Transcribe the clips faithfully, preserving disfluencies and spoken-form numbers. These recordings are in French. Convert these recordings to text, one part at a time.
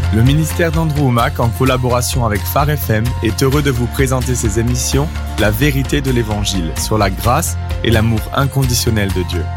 Le ministère d'Andrew Wommack, en collaboration avec Phare F M, est heureux de vous présenter ses émissions « La vérité de l'Évangile » sur la grâce et l'amour inconditionnel de Dieu.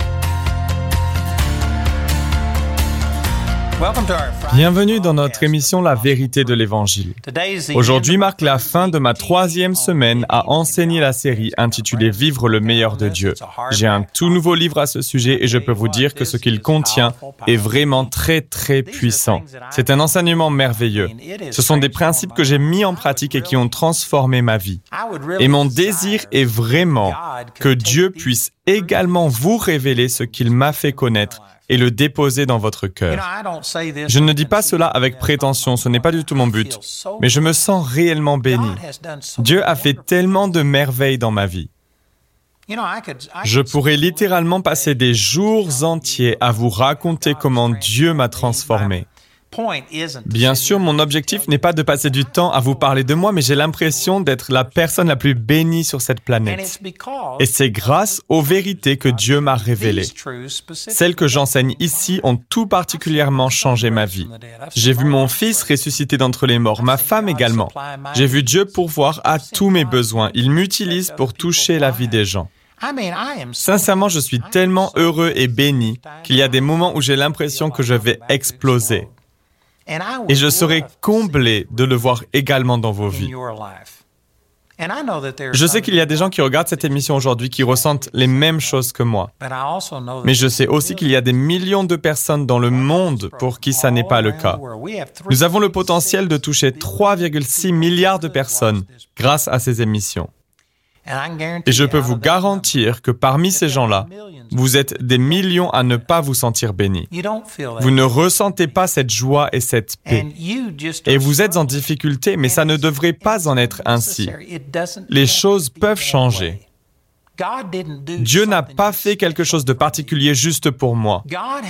Bienvenue dans notre émission « La vérité de l'Évangile ». Aujourd'hui marque la fin de ma troisième semaine à enseigner la série intitulée « Vivre le meilleur de Dieu ». J'ai un tout nouveau livre à ce sujet et je peux vous dire que ce qu'il contient est vraiment très très puissant. C'est un enseignement merveilleux. Ce sont des principes que j'ai mis en pratique et qui ont transformé ma vie. Et mon désir est vraiment que Dieu puisse également vous révéler ce qu'il m'a fait connaître et le déposer dans votre cœur. Je ne dis pas cela avec prétention, ce n'est pas du tout mon but, mais je me sens réellement béni. Dieu a fait tellement de merveilles dans ma vie. Je pourrais littéralement passer des jours entiers à vous raconter comment Dieu m'a transformé. Bien sûr, mon objectif n'est pas de passer du temps à vous parler de moi, mais j'ai l'impression d'être la personne la plus bénie sur cette planète. Et c'est grâce aux vérités que Dieu m'a révélées. Celles que j'enseigne ici ont tout particulièrement changé ma vie. J'ai vu mon fils ressusciter d'entre les morts, ma femme également. J'ai vu Dieu pourvoir à tous mes besoins. Il m'utilise pour toucher la vie des gens. Sincèrement, je suis tellement heureux et béni qu'il y a des moments où j'ai l'impression que je vais exploser. Et je serai comblé de le voir également dans vos vies. Je sais qu'il y a des gens qui regardent cette émission aujourd'hui qui ressentent les mêmes choses que moi. Mais je sais aussi qu'il y a des millions de personnes dans le monde pour qui ça n'est pas le cas. Nous avons le potentiel de toucher trois virgule six milliards de personnes grâce à ces émissions. Et je peux vous garantir que parmi ces gens-là, vous êtes des millions à ne pas vous sentir bénis. Vous ne ressentez pas cette joie et cette paix. Et vous êtes en difficulté, mais ça ne devrait pas en être ainsi. Les choses peuvent changer. Dieu n'a pas fait quelque chose de particulier juste pour moi.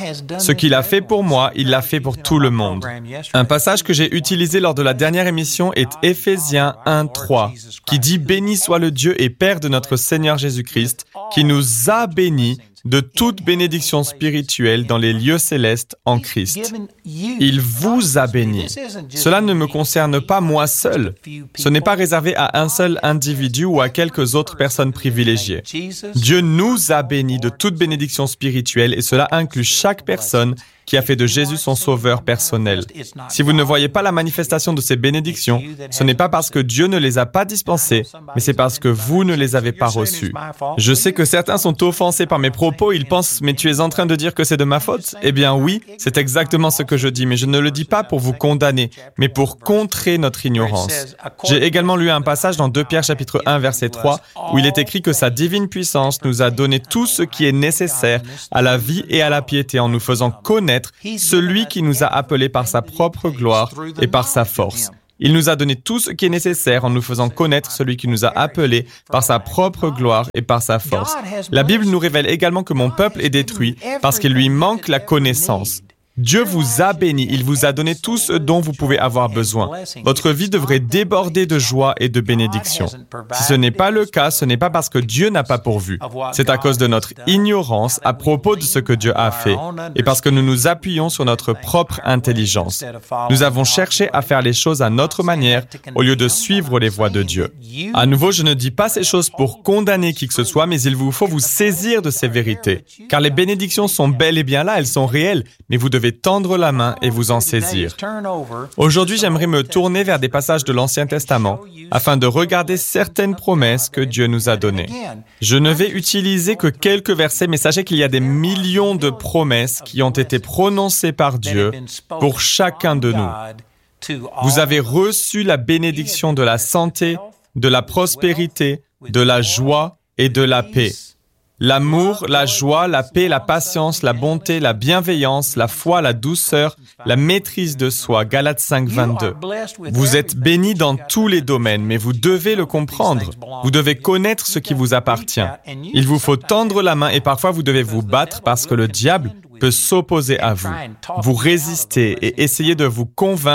Ce qu'il a fait pour moi, il l'a fait pour tout le monde. Un passage que j'ai utilisé lors de la dernière émission est Éphésiens un trois, qui dit « Béni soit le Dieu et Père de notre Seigneur Jésus-Christ, qui nous a bénis de toute bénédiction spirituelle dans les lieux célestes en Christ. Il vous a bénis. » Cela ne me concerne pas moi seul. Ce n'est pas réservé à un seul individu ou à quelques autres personnes privilégiées. Dieu nous a bénis de toute bénédiction spirituelle et cela inclut chaque personne qui a fait de Jésus son sauveur personnel. Si vous ne voyez pas la manifestation de ces bénédictions, ce n'est pas parce que Dieu ne les a pas dispensées, mais c'est parce que vous ne les avez pas reçues. Je sais que certains sont offensés par mes propos, ils pensent « mais tu es en train de dire que c'est de ma faute ?» Eh bien oui, c'est exactement ce que je dis, mais je ne le dis pas pour vous condamner, mais pour contrer notre ignorance. J'ai également lu un passage dans deux Pierre chapitre un verset trois, où il est écrit que sa divine puissance nous a donné tout ce qui est nécessaire à la vie et à la piété en nous faisant connaître celui qui nous a appelés par sa propre gloire et par sa force. Il nous a donné tout ce qui est nécessaire en nous faisant connaître celui qui nous a appelés par sa propre gloire et par sa force. La Bible nous révèle également que mon peuple est détruit parce qu'il lui manque la connaissance. Dieu vous a béni, il vous a donné tout ce dont vous pouvez avoir besoin. Votre vie devrait déborder de joie et de bénédiction. Si ce n'est pas le cas, ce n'est pas parce que Dieu n'a pas pourvu. C'est à cause de notre ignorance à propos de ce que Dieu a fait et parce que nous nous appuyons sur notre propre intelligence. Nous avons cherché à faire les choses à notre manière au lieu de suivre les voies de Dieu. À nouveau, je ne dis pas ces choses pour condamner qui que ce soit, mais il vous faut vous saisir de ces vérités. Car les bénédictions sont bel et bien là, elles sont réelles, mais vous devez tendre la main et vous en saisir. Aujourd'hui, j'aimerais me tourner vers des passages de l'Ancien Testament afin de regarder certaines promesses que Dieu nous a données. Je ne vais utiliser que quelques versets, mais sachez qu'il y a des millions de promesses qui ont été prononcées par Dieu pour chacun de nous. Vous avez reçu la bénédiction de la santé, de la prospérité, de la joie et de la paix. L'amour, la joie, la paix, la patience, la bonté, la bienveillance, la foi, la douceur, la maîtrise de soi. Galates cinq, vingt-deux. Vous êtes bénis dans tous les domaines, mais vous devez le comprendre. Vous devez connaître ce qui vous appartient. Il vous faut tendre la main et parfois vous devez vous battre parce que le diable peut s'opposer à vous, vous résister et essayer de vous convaincre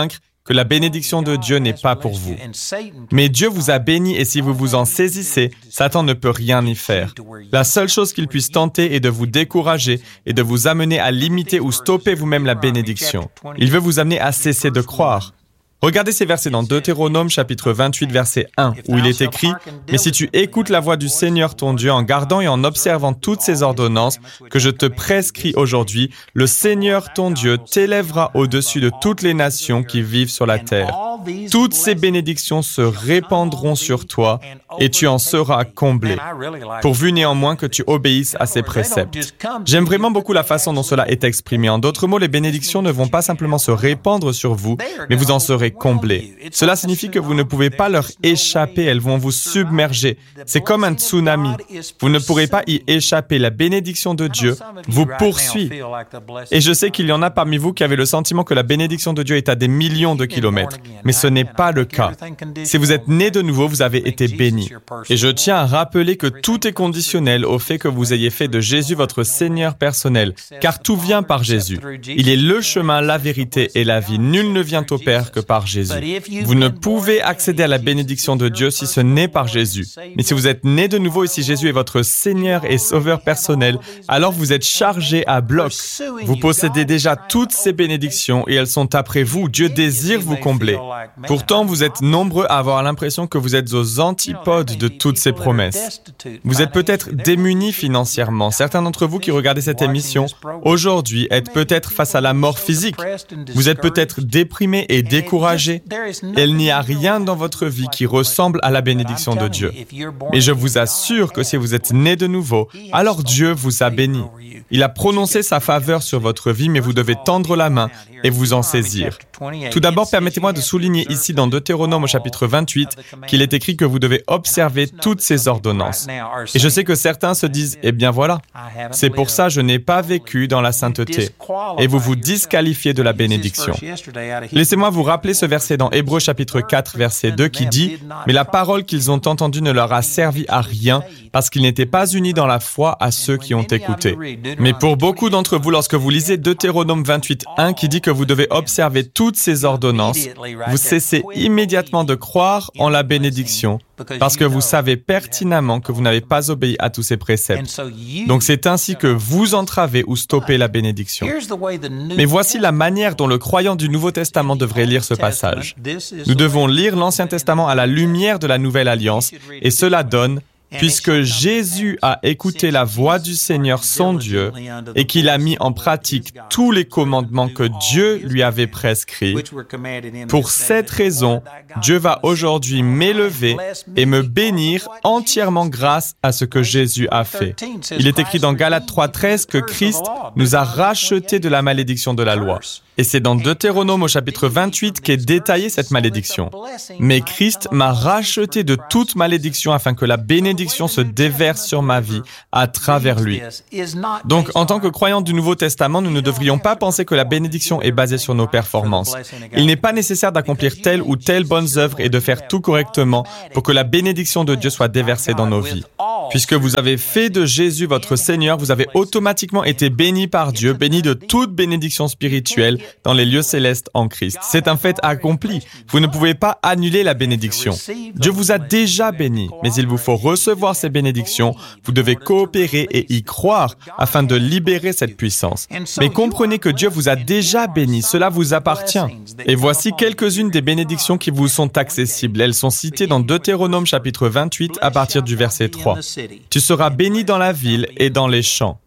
que la bénédiction de Dieu n'est pas pour vous. Mais Dieu vous a béni et si vous vous en saisissez, Satan ne peut rien y faire. La seule chose qu'il puisse tenter est de vous décourager et de vous amener à limiter ou stopper vous-même la bénédiction. Il veut vous amener à cesser de croire. Regardez ces versets dans Deutéronome chapitre vingt-huit, verset un, où il est écrit « Mais si tu écoutes la voix du Seigneur ton Dieu en gardant et en observant toutes ces ordonnances que je te prescris aujourd'hui, le Seigneur ton Dieu t'élèvera au-dessus de toutes les nations qui vivent sur la terre. Toutes ces bénédictions se répandront sur toi et tu en seras comblé, pourvu néanmoins que tu obéisses à ces préceptes. » J'aime vraiment beaucoup la façon dont cela est exprimé. En d'autres mots, les bénédictions ne vont pas simplement se répandre sur vous, mais vous en serez comblés. Cela signifie que vous ne pouvez pas leur échapper, elles vont vous submerger. C'est comme un tsunami. Vous ne pourrez pas y échapper. La bénédiction de Dieu vous poursuit. Et je sais qu'il y en a parmi vous qui avez le sentiment que la bénédiction de Dieu est à des millions de kilomètres. Mais ce n'est pas le cas. Si vous êtes né de nouveau, vous avez été béni. Et je tiens à rappeler que tout est conditionnel au fait que vous ayez fait de Jésus votre Seigneur personnel, car tout vient par Jésus. Il est le chemin, la vérité et la vie. Nul ne vient au Père que par Jésus. Vous ne pouvez accéder à la bénédiction de Dieu si ce n'est par Jésus. Mais si vous êtes né de nouveau et si Jésus est votre Seigneur et Sauveur personnel, alors vous êtes chargé à bloc. Vous possédez déjà toutes ces bénédictions et elles sont après vous. Dieu désire vous combler. Pourtant, vous êtes nombreux à avoir l'impression que vous êtes aux antipodes de toutes ces promesses. Vous êtes peut-être démunis financièrement. Certains d'entre vous qui regardez cette émission aujourd'hui êtes peut-être face à la mort physique. Vous êtes peut-être déprimés et découragés. Il n'y a rien dans votre vie qui ressemble à la bénédiction de Dieu. Mais je vous assure que si vous êtes né de nouveau, alors Dieu vous a béni. Il a prononcé sa faveur sur votre vie, mais vous devez tendre la main et vous en saisir. Tout d'abord, permettez-moi de souligner ici dans Deutéronome au chapitre vingt-huit qu'il est écrit que vous devez observer toutes ces ordonnances. Et je sais que certains se disent « Eh bien voilà, c'est pour ça je n'ai pas vécu dans la sainteté. » Et vous vous disqualifiez de la bénédiction. Laissez-moi vous rappeler ce verset dans Hébreux chapitre quatre, verset deux qui dit « Mais la parole qu'ils ont entendue ne leur a servi à rien parce qu'ils n'étaient pas unis dans la foi à ceux qui ont écouté. » Mais pour beaucoup d'entre vous, lorsque vous lisez Deutéronome vingt-huit, un qui dit que vous devez observer toutes ces ordonnances, vous cessez immédiatement de croire en la bénédiction parce que vous savez pertinemment que vous n'avez pas obéi à tous ces préceptes. Donc c'est ainsi que vous entravez ou stoppez la bénédiction. Mais voici la manière dont le croyant du Nouveau Testament devrait lire ce passage. Nous devons lire l'Ancien Testament à la lumière de la Nouvelle Alliance et cela donne puisque Jésus a écouté la voix du Seigneur son Dieu et qu'il a mis en pratique tous les commandements que Dieu lui avait prescrits, pour cette raison, Dieu va aujourd'hui m'élever et me bénir entièrement grâce à ce que Jésus a fait. Il est écrit dans Galates trois treize que Christ nous a rachetés de la malédiction de la loi. Et c'est dans Deutéronome au chapitre vingt-huit qu'est détaillée cette malédiction. Mais Christ m'a racheté de toute malédiction afin que la bénédiction se déverse sur ma vie à travers lui. Donc, en tant que croyants du Nouveau Testament, nous ne devrions pas penser que la bénédiction est basée sur nos performances. Il n'est pas nécessaire d'accomplir telle ou telle bonne œuvre et de faire tout correctement pour que la bénédiction de Dieu soit déversée dans nos vies. Puisque vous avez fait de Jésus votre Seigneur, vous avez automatiquement été bénis par Dieu, bénis de toute bénédiction spirituelle dans les lieux célestes en Christ. C'est un fait accompli. Vous ne pouvez pas annuler la bénédiction. Dieu vous a déjà béni, mais il vous faut recevoir ces bénédictions. Vous devez coopérer et y croire afin de libérer cette puissance. Mais comprenez que Dieu vous a déjà béni, cela vous appartient. Et voici quelques-unes des bénédictions qui vous sont accessibles. Elles sont citées dans Deutéronome chapitre vingt-huit à partir du verset trois. Tu seras béni dans la ville et dans les champs.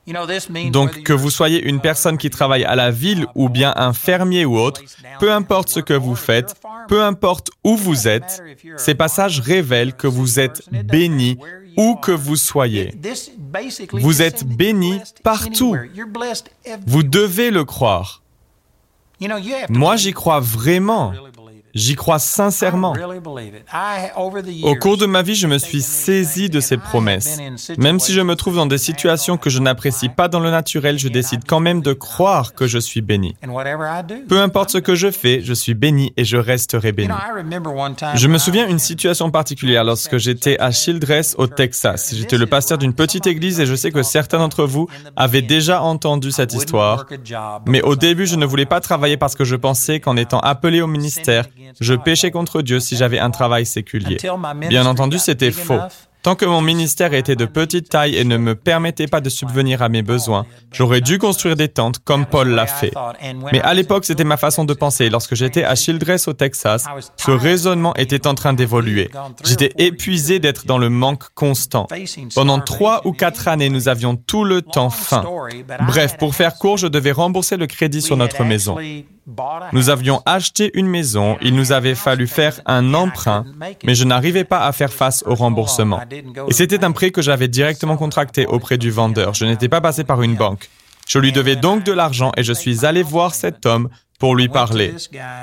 Donc, que vous soyez une personne qui travaille à la ville ou bien un fermier ou autre, peu importe ce que vous faites, peu importe où vous êtes, ces passages révèlent que vous êtes béni où que vous soyez. Vous êtes béni partout. Vous devez le croire. Moi, j'y crois vraiment. J'y crois sincèrement. Au cours de ma vie, je me suis saisi de ces promesses. Même si je me trouve dans des situations que je n'apprécie pas dans le naturel, je décide quand même de croire que je suis béni. Peu importe ce que je fais, je suis béni et je resterai béni. Je me souviens d'une situation particulière lorsque j'étais à Childress, au Texas. J'étais le pasteur d'une petite église et je sais que certains d'entre vous avaient déjà entendu cette histoire. Mais au début, je ne voulais pas travailler parce que je pensais qu'en étant appelé au ministère, je péchais contre Dieu si j'avais un travail séculier. Bien entendu, c'était faux. Tant que mon ministère était de petite taille et ne me permettait pas de subvenir à mes besoins, j'aurais dû construire des tentes comme Paul l'a fait. Mais à l'époque, c'était ma façon de penser. Lorsque j'étais à Childress au Texas, ce raisonnement était en train d'évoluer. J'étais épuisé d'être dans le manque constant. Pendant trois ou quatre années, nous avions tout le temps faim. Bref, pour faire court, je devais rembourser le crédit sur notre maison. Nous avions acheté une maison, il nous avait fallu faire un emprunt, mais je n'arrivais pas à faire face au remboursement. Et c'était un prêt que j'avais directement contracté auprès du vendeur. Je n'étais pas passé par une banque. Je lui devais donc de l'argent et je suis allé voir cet homme pour lui parler.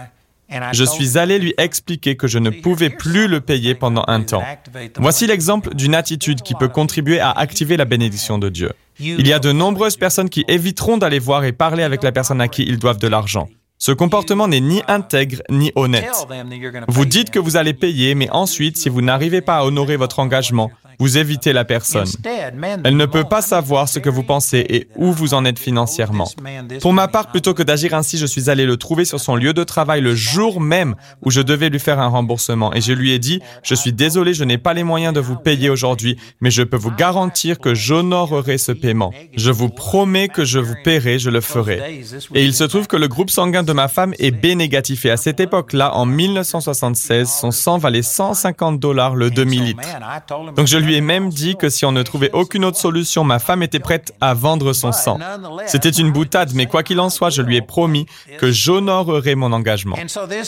Je suis allé lui expliquer que je ne pouvais plus le payer pendant un temps. Voici l'exemple d'une attitude qui peut contribuer à activer la bénédiction de Dieu. Il y a de nombreuses personnes qui éviteront d'aller voir et parler avec la personne à qui ils doivent de l'argent. Ce comportement n'est ni intègre ni honnête. Vous dites que vous allez payer, mais ensuite, si vous n'arrivez pas à honorer votre engagement, vous évitez la personne. Elle ne peut pas savoir ce que vous pensez et où vous en êtes financièrement. Pour ma part, plutôt que d'agir ainsi, je suis allé le trouver sur son lieu de travail le jour même où je devais lui faire un remboursement. Et je lui ai dit, « Je suis désolé, je n'ai pas les moyens de vous payer aujourd'hui, mais je peux vous garantir que j'honorerai ce paiement. Je vous promets que je vous paierai, je le ferai. » Et il se trouve que le groupe sanguin de ma femme est B négatif. Et à cette époque-là, en mille neuf cent soixante-seize, son sang valait cent cinquante dollars le demi-litre. Donc je lui ai même dit que si on ne trouvait aucune autre solution, ma femme était prête à vendre son sang. C'était une boutade, mais quoi qu'il en soit, je lui ai promis que j'honorerais mon engagement.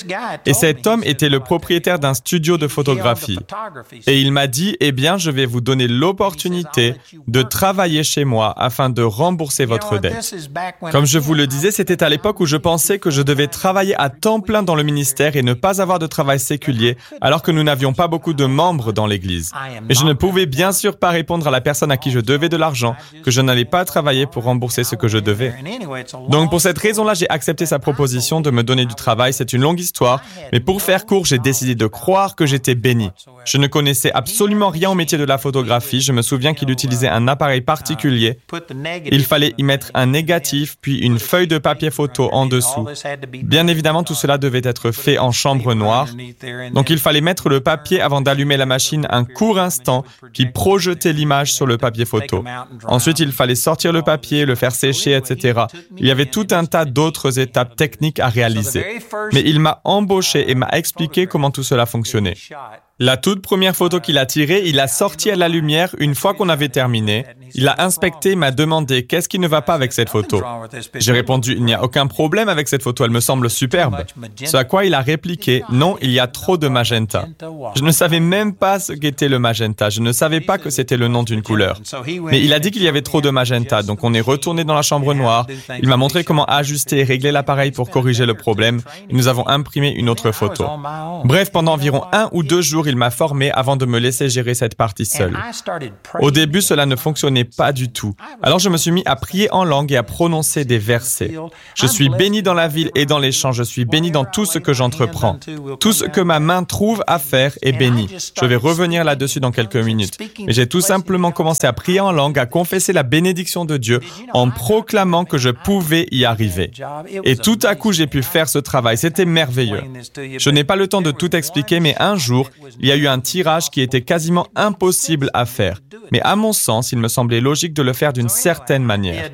Et cet homme était le propriétaire d'un studio de photographie. Et il m'a dit, eh bien, je vais vous donner l'opportunité de travailler chez moi afin de rembourser votre dette. Comme je vous le disais, c'était à l'époque où je pensais que je devais travailler à temps plein dans le ministère et ne pas avoir de travail séculier, alors que nous n'avions pas beaucoup de membres dans l'Église. Mais je ne pouvais bien sûr pas répondre à la personne à qui je devais de l'argent, que je n'allais pas travailler pour rembourser ce que je devais. Donc pour cette raison-là, j'ai accepté sa proposition de me donner du travail. C'est une longue histoire, mais pour faire court, j'ai décidé de croire que j'étais béni. Je ne connaissais absolument rien au métier de la photographie. Je me souviens qu'il utilisait un appareil particulier. Il fallait y mettre un négatif, puis une feuille de papier photo en dessous. Bien évidemment, tout cela devait être fait en chambre noire. Donc il fallait mettre le papier avant d'allumer la machine un court instant, puis projeter l'image sur le papier photo. Ensuite, il fallait sortir le papier, le faire sécher, et cetera. Il y avait tout un tas d'autres étapes techniques à réaliser. Mais il m'a embauché et m'a expliqué comment tout cela fonctionnait. La toute première photo qu'il a tirée, il a sorti à la lumière une fois qu'on avait terminé. Il a inspecté et m'a demandé « Qu'est-ce qui ne va pas avec cette photo ?» J'ai répondu « Il n'y a aucun problème avec cette photo, elle me semble superbe. » Ce à quoi il a répliqué « Non, il y a trop de magenta. » Je ne savais même pas ce qu'était le magenta. Je ne savais pas que c'était le nom d'une couleur. Mais il a dit qu'il y avait trop de magenta, donc on est retourné dans la chambre noire. Il m'a montré comment ajuster et régler l'appareil pour corriger le problème. Et nous avons imprimé une autre photo. Bref, pendant environ un ou deux jours, il m'a formé avant de me laisser gérer cette partie seule. Au début, cela ne fonctionnait pas du tout. Alors je me suis mis à prier en langue et à prononcer des versets. Je suis béni dans la ville et dans les champs. Je suis béni dans tout ce que j'entreprends. Tout ce que ma main trouve à faire est béni. Je vais revenir là-dessus dans quelques minutes. Mais j'ai tout simplement commencé à prier en langue, à confesser la bénédiction de Dieu en proclamant que je pouvais y arriver. Et tout à coup, j'ai pu faire ce travail. C'était merveilleux. Je n'ai pas le temps de tout expliquer, mais un jour, il y a eu un tirage qui était quasiment impossible à faire. Mais à mon sens, il me semblait logique de le faire d'une certaine manière.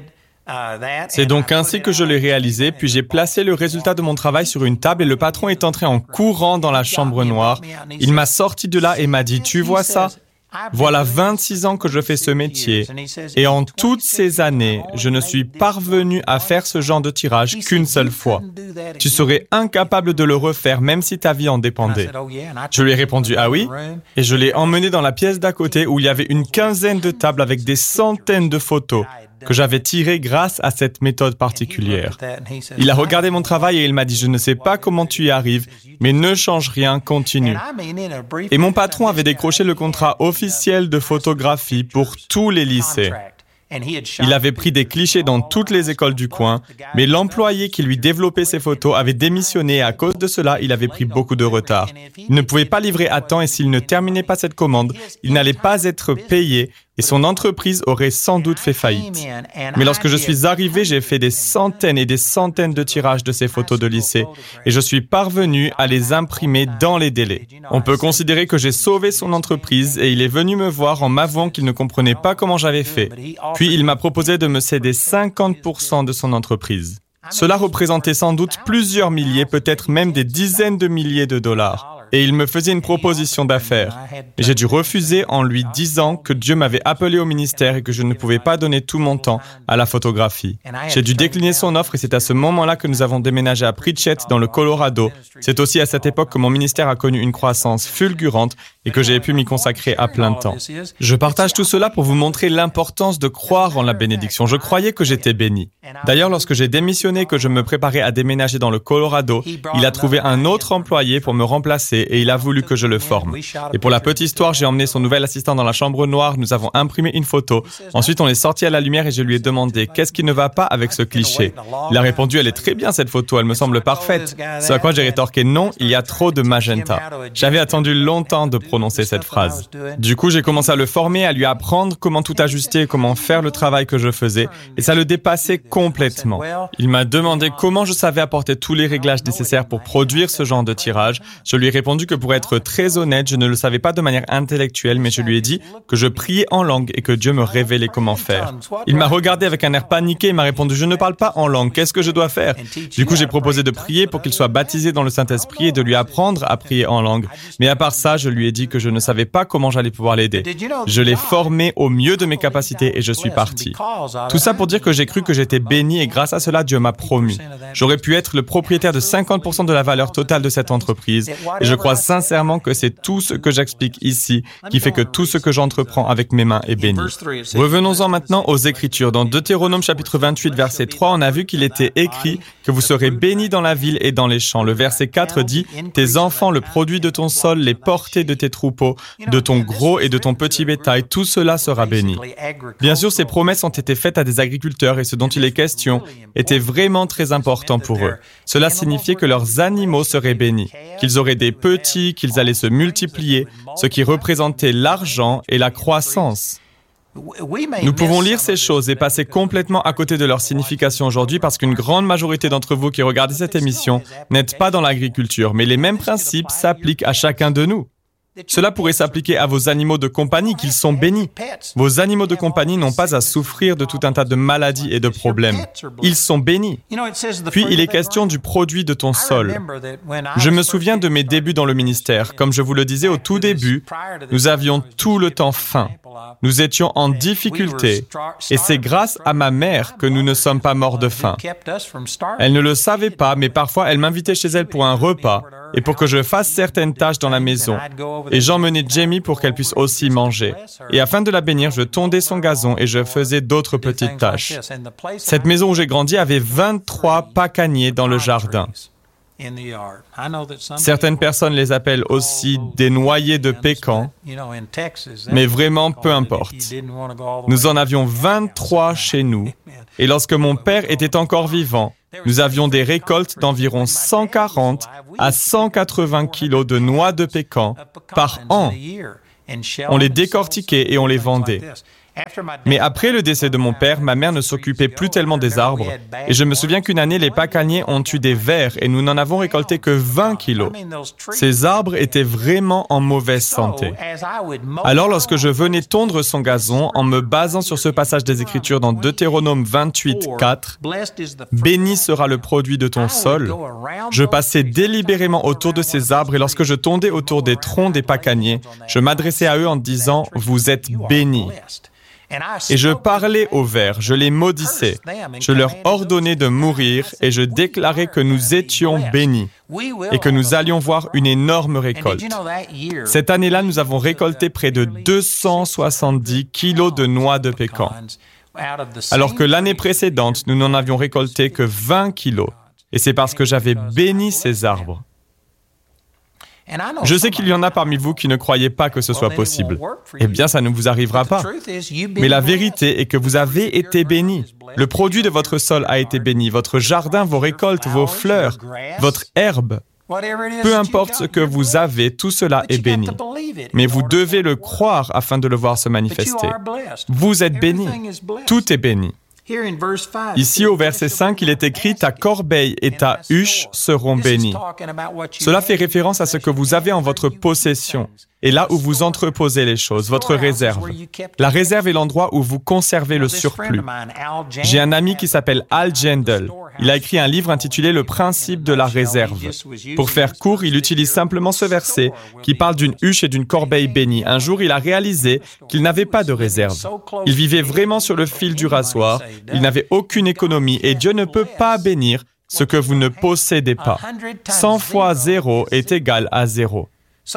C'est donc ainsi que je l'ai réalisé, puis j'ai placé le résultat de mon travail sur une table et le patron est entré en courant dans la chambre noire. Il m'a sorti de là et m'a dit « Tu vois ça ? Voilà vingt-six ans que je fais ce métier et en toutes ces années, je ne suis parvenu à faire ce genre de tirage qu'une seule fois. Tu serais incapable de le refaire même si ta vie en dépendait. » Je lui ai répondu « Ah oui ?» et je l'ai emmené dans la pièce d'à côté où il y avait une quinzaine de tables avec des centaines de photos. que j'avais tiré grâce à cette méthode particulière. Il a regardé mon travail et il m'a dit « Je ne sais pas comment tu y arrives, mais ne change rien, continue. » Et mon patron avait décroché le contrat officiel de photographie pour tous les lycées. Il avait pris des clichés dans toutes les écoles du coin, mais l'employé qui lui développait ses photos avait démissionné et à cause de cela, il avait pris beaucoup de retard. Il ne pouvait pas livrer à temps et s'il ne terminait pas cette commande, il n'allait pas être payé et son entreprise aurait sans doute fait faillite. Mais lorsque je suis arrivé, j'ai fait des centaines et des centaines de tirages de ces photos de lycée et je suis parvenu à les imprimer dans les délais. On peut considérer que j'ai sauvé son entreprise et il est venu me voir en m'avouant qu'il ne comprenait pas comment j'avais fait. Puis il m'a proposé de me céder cinquante pour cent de son entreprise. Cela représentait sans doute plusieurs milliers, peut-être même des dizaines de milliers de dollars. Et il me faisait une proposition d'affaires. J'ai dû refuser en lui disant que Dieu m'avait appelé au ministère et que je ne pouvais pas donner tout mon temps à la photographie. J'ai dû décliner son offre et c'est à ce moment-là que nous avons déménagé à Pritchett dans le Colorado. C'est aussi à cette époque que mon ministère a connu une croissance fulgurante et que j'ai pu m'y consacrer à plein temps. Je partage tout cela pour vous montrer l'importance de croire en la bénédiction. Je croyais que j'étais béni. D'ailleurs, lorsque j'ai démissionné et que je me préparais à déménager dans le Colorado, il a trouvé un autre employé pour me remplacer et il a voulu que je le forme. Et pour la petite histoire, j'ai emmené son nouvel assistant dans la chambre noire, nous avons imprimé une photo. Ensuite, on est sorti à la lumière et je lui ai demandé « Qu'est-ce qui ne va pas avec ce cliché ?» Il a répondu « Elle est très bien cette photo, elle me semble parfaite. » Ce à quoi j'ai rétorqué « Non, il y a trop de magenta. » J'avais attendu longtemps de prononcer cette phrase. Du coup, j'ai commencé à le former, à lui apprendre comment tout ajuster, comment faire le travail que je faisais et ça le dépassait complètement. Il m'a demandé comment je savais apporter tous les réglages nécessaires pour produire ce genre de tirage. Je lui ai répondu que pour être très honnête, je ne le savais pas de manière intellectuelle, mais je lui ai dit que je priais en langue et que Dieu me révélait comment faire. Il m'a regardé avec un air paniqué et m'a répondu « Je ne parle pas en langue, qu'est-ce que je dois faire ?» Du coup, j'ai proposé de prier pour qu'il soit baptisé dans le Saint-Esprit et de lui apprendre à prier en langue. Mais à part ça, je lui ai dit que je ne savais pas comment j'allais pouvoir l'aider. Je l'ai formé au mieux de mes capacités et je suis parti. Tout ça pour dire que j'ai cru que j'étais béni et grâce à cela, Dieu m'a promu. J'aurais pu être le propriétaire de cinquante pour cent de la valeur totale de cette entreprise et je crois sincèrement que c'est tout ce que j'explique ici qui fait que tout ce que j'entreprends avec mes mains est béni. Revenons-en maintenant aux Écritures. Dans Deutéronome chapitre vingt-huit, verset trois, on a vu qu'il était écrit que vous serez bénis dans la ville et dans les champs. Le verset quatre dit « Tes enfants, le produit de ton sol, les portées de tes troupeaux, de ton gros et de ton petit bétail, tout cela sera béni. » Bien sûr, ces promesses ont été faites à des agriculteurs et ce dont il est question était vraiment très important pour eux. Cela signifiait que leurs animaux seraient bénis, qu'ils auraient des petits, qu'ils allaient se multiplier, ce qui représentait l'argent et la croissance. Nous pouvons lire ces choses et passer complètement à côté de leur signification aujourd'hui parce qu'une grande majorité d'entre vous qui regardez cette émission n'êtes pas dans l'agriculture, mais les mêmes principes s'appliquent à chacun de nous. Cela pourrait s'appliquer à vos animaux de compagnie, qu'ils sont bénis. Vos animaux de compagnie n'ont pas à souffrir de tout un tas de maladies et de problèmes. Ils sont bénis. Puis, il est question du produit de ton sol. Je me souviens de mes débuts dans le ministère. Comme je vous le disais au tout début, nous avions tout le temps faim. Nous étions en difficulté et c'est grâce à ma mère que nous ne sommes pas morts de faim. Elle ne le savait pas, mais parfois elle m'invitait chez elle pour un repas et pour que je fasse certaines tâches dans la maison. Et j'emmenais Jamie pour qu'elle puisse aussi manger. Et afin de la bénir, je tondais son gazon et je faisais d'autres petites tâches. Cette maison où j'ai grandi avait vingt-trois pacaniers dans le jardin. Certaines personnes les appellent aussi des noyers de pécan, mais vraiment peu importe. Nous en avions vingt-trois chez nous, et lorsque mon père était encore vivant, nous avions des récoltes d'environ cent quarante à cent quatre-vingts kilos de noix de pécan par an. On les décortiquait et on les vendait. Mais après le décès de mon père, ma mère ne s'occupait plus tellement des arbres. Et je me souviens qu'une année, les pacaniers ont eu des vers et nous n'en avons récolté que vingt kilos. Ces arbres étaient vraiment en mauvaise santé. Alors, lorsque je venais tondre son gazon, en me basant sur ce passage des Écritures dans Deutéronome vingt-huit, quatre, « Béni sera le produit de ton sol », je passais délibérément autour de ces arbres et lorsque je tondais autour des troncs des pacaniers, je m'adressais à eux en disant « Vous êtes bénis ». Et je parlais aux vers, je les maudissais, je leur ordonnais de mourir et je déclarais que nous étions bénis et que nous allions voir une énorme récolte. Cette année-là, nous avons récolté près de deux cent soixante-dix kilos de noix de pécan. alors que l'année précédente, nous n'en avions récolté que vingt kilos. Et c'est parce que j'avais béni ces arbres. Je sais qu'il y en a parmi vous qui ne croyez pas que ce soit possible. Eh bien, ça ne vous arrivera pas. Mais la vérité est que vous avez été bénis. Le produit de votre sol a été béni, votre jardin, vos récoltes, vos fleurs, votre herbe. Peu importe ce que vous avez, tout cela est béni. Mais vous devez le croire afin de le voir se manifester. Vous êtes bénis. Tout est béni. Ici, au verset cinq, il est écrit « Ta corbeille et ta huche seront bénies ». Cela fait référence à ce que vous avez en votre possession et là où vous entreposez les choses, votre réserve. La réserve est l'endroit où vous conservez le surplus. J'ai un ami qui s'appelle Al Gendel. Il a écrit un livre intitulé « Le principe de la réserve ». Pour faire court, il utilise simplement ce verset qui parle d'une huche et d'une corbeille bénie. Un jour, il a réalisé qu'il n'avait pas de réserve. Il vivait vraiment sur le fil du rasoir. Il n'avait aucune économie et Dieu ne peut pas bénir ce que vous ne possédez pas. cent fois zéro est égal à zéro.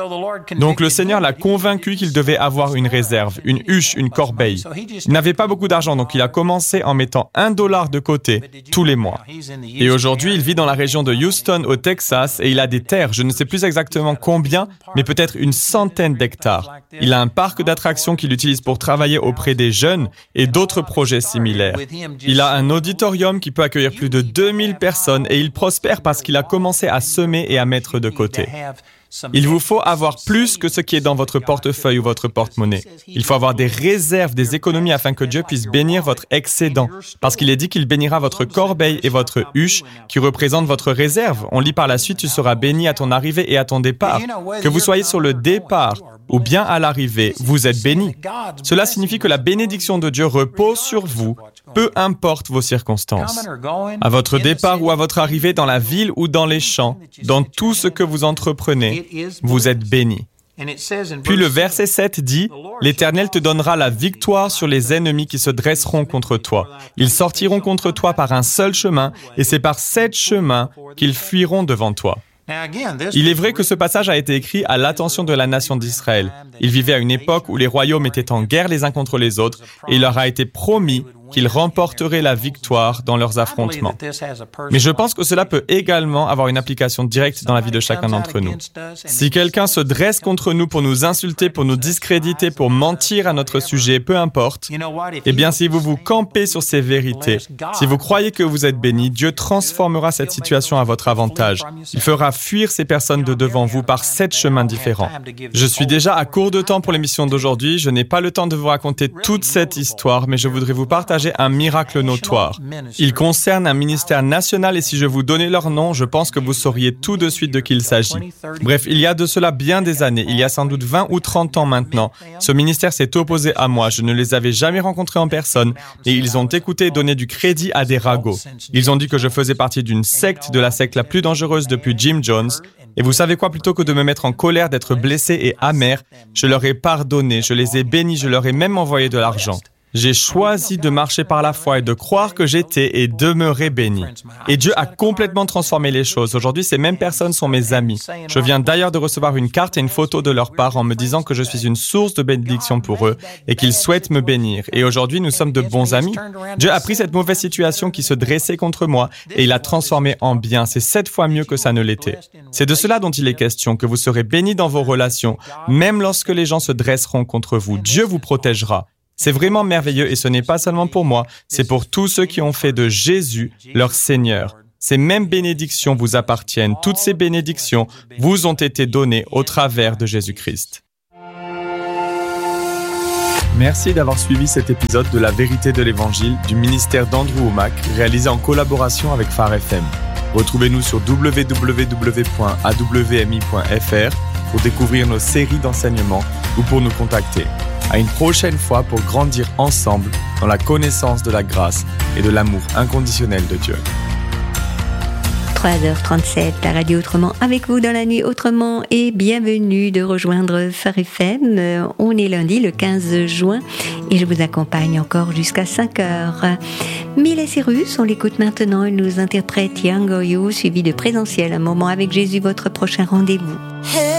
Donc le Seigneur l'a convaincu qu'il devait avoir une réserve, une huche, une corbeille. Il n'avait pas beaucoup d'argent, donc il a commencé en mettant un dollar de côté tous les mois. Et aujourd'hui, il vit dans la région de Houston, au Texas, et il a des terres, je ne sais plus exactement combien, mais peut-être une centaine d'hectares. Il a un parc d'attractions qu'il utilise pour travailler auprès des jeunes et d'autres projets similaires. Il a un auditorium qui peut accueillir plus de deux mille personnes et il prospère parce qu'il a commencé à semer et à mettre de côté. Il vous faut avoir plus que ce qui est dans votre portefeuille ou votre porte-monnaie. Il faut avoir des réserves, des économies afin que Dieu puisse bénir votre excédent. Parce qu'il est dit qu'il bénira votre corbeille et votre huche qui représentent votre réserve. On lit par la suite, tu seras béni à ton arrivée et à ton départ. Que vous soyez sur le départ ou bien à l'arrivée, vous êtes béni. Cela signifie que la bénédiction de Dieu repose sur vous, peu importe vos circonstances. À votre départ ou à votre arrivée dans la ville ou dans les champs, dans tout ce que vous entreprenez, vous êtes béni. Puis le verset sept dit, « L'Éternel te donnera la victoire sur les ennemis qui se dresseront contre toi. Ils sortiront contre toi par un seul chemin, et c'est par sept chemins qu'ils fuiront devant toi. » Il est vrai que ce passage a été écrit à l'attention de la nation d'Israël. Ils vivaient à une époque où les royaumes étaient en guerre les uns contre les autres, et il leur a été promis qu'ils remporteraient la victoire dans leurs affrontements. Mais je pense que cela peut également avoir une application directe dans la vie de chacun d'entre nous. Si quelqu'un se dresse contre nous pour nous insulter, pour nous discréditer, pour mentir à notre sujet, peu importe, eh bien, si vous vous campez sur ces vérités, si vous croyez que vous êtes béni, Dieu transformera cette situation à votre avantage. Il fera fuir ces personnes de devant vous par sept chemins différents. Je suis déjà à court de temps pour l'émission d'aujourd'hui. Je n'ai pas le temps de vous raconter toute cette histoire, mais je voudrais vous partager un miracle notoire. Il concerne un ministère national et si je vous donnais leur nom, je pense que vous sauriez tout de suite de qui il s'agit. Bref, il y a de cela bien des années, il y a sans doute vingt ou trente ans maintenant, ce ministère s'est opposé à moi. Je ne les avais jamais rencontrés en personne et ils ont écouté et donné du crédit à des ragots. Ils ont dit que je faisais partie d'une secte, de la secte la plus dangereuse depuis Jim Jones. Et vous savez quoi, plutôt que de me mettre en colère, d'être blessé et amer, je leur ai pardonné, je les ai bénis, je leur ai même envoyé de l'argent. J'ai choisi de marcher par la foi et de croire que j'étais et demeurais béni. Et Dieu a complètement transformé les choses. Aujourd'hui, ces mêmes personnes sont mes amis. Je viens d'ailleurs de recevoir une carte et une photo de leur part en me disant que je suis une source de bénédiction pour eux et qu'ils souhaitent me bénir. Et aujourd'hui, nous sommes de bons amis. Dieu a pris cette mauvaise situation qui se dressait contre moi et il l'a transformée en bien. C'est sept fois mieux que ça ne l'était. C'est de cela dont il est question, que vous serez bénis dans vos relations, même lorsque les gens se dresseront contre vous. Dieu vous protégera. C'est vraiment merveilleux et ce n'est pas seulement pour moi, c'est pour tous ceux qui ont fait de Jésus leur Seigneur. Ces mêmes bénédictions vous appartiennent. Toutes ces bénédictions vous ont été données au travers de Jésus-Christ. Merci d'avoir suivi cet épisode de La Vérité de l'Évangile du ministère d'Andrew Wommack, réalisé en collaboration avec Phare F M. Retrouvez-nous sur w w w point a w m i point f r pour découvrir nos séries d'enseignements ou pour nous contacter. À une prochaine fois pour grandir ensemble dans la connaissance de la grâce et de l'amour inconditionnel de Dieu. trois heures trente-sept, la radio Autrement avec vous dans la nuit Autrement et bienvenue de rejoindre Phare F M. On est lundi le quinze juin et je vous accompagne encore jusqu'à cinq heures. Miley Cyrus, on l'écoute maintenant, il nous interprète Young or You, suivi de Présentiel, un moment avec Jésus, votre prochain rendez-vous. Hey.